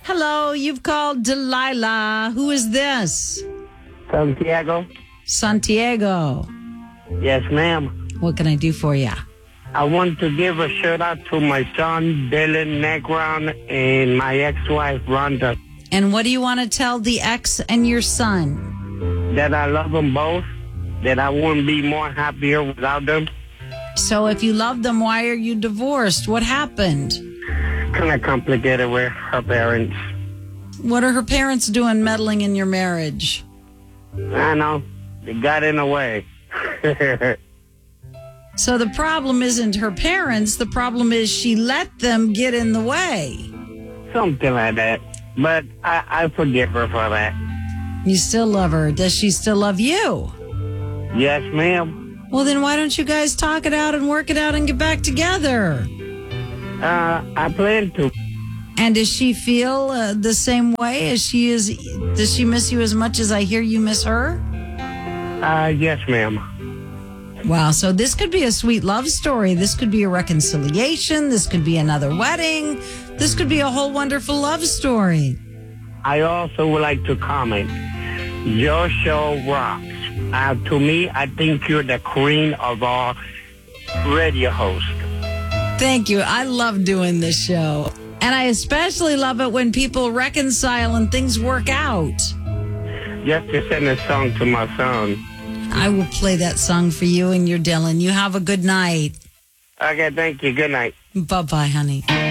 Hello, you've called Delilah. Who is this? Santiago? Santiago. Yes, ma'am. What can I do for you? I want to give a shout out to my son, Dylan Negron, and my ex-wife, Rhonda, And what do you want to tell the ex and your son? that I love them both, that I wouldn't be more happier without them. So if you love them, why are you divorced? What happened? Kind of complicated with her parents. What are her parents doing meddling in your marriage? I know. They got in the way. So the problem isn't her parents. The problem is she let them get in the way. Something like that. But I forgive her for that. You still love her. Does she still love you? Yes, ma'am. Well, then why don't you guys talk it out and work it out and get back together? I plan to. And does she feel the same way as she is? Does she miss you as much as I hear you miss her? Yes, ma'am. Wow. So this could be a sweet love story. This could be a reconciliation. This could be another wedding. This could be a whole wonderful love story. I also would like to comment. Your show rocks. To me, I think you're the queen of all radio hosts. Thank you. I love doing this show. And I especially love it when people reconcile and things work out. Just to send a song to my son. I will play that song for you and your Dylan. You have a good night. Okay, thank you. Good night. Bye-bye, honey.